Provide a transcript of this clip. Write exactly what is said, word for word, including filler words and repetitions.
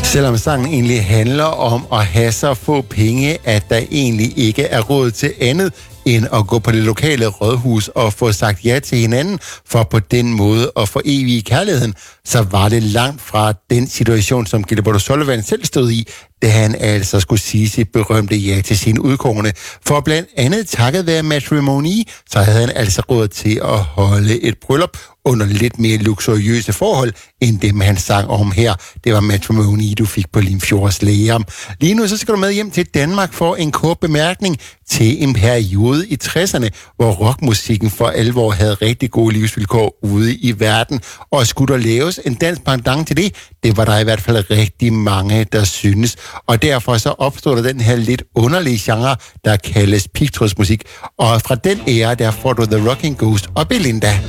Selvom sangen egentlig handler om at have så få penge, at der egentlig ikke er råd til andet end at gå på det lokale rådhus og få sagt ja til hinanden, for på den måde at få evig kærligheden, så var det langt fra den situation, som Gilbert O'Sullivan selv stod i, da han altså skulle sige sit berømte ja til sin udkårne. For blandt andet takket være Matrimony, så havde han altså råd til at holde et bryllup under lidt mere luksuriøse forhold, end dem han sang om her. Det var Matrimony, du fik på Limfjords Læger. Lige nu så skal du med hjem til Danmark for en kort bemærkning til en periode i tresserne, hvor rockmusikken for alvor havde rigtig gode livsvilkår ude i verden. Og skulle der laves en dansk pendant til det, det var der i hvert fald rigtig mange, der synes. Og derfor så opstod der den her lidt underlige genre, der kaldes pigtrådsmusik. Og fra den ære, der får du The Rocking Ghost og Belinda.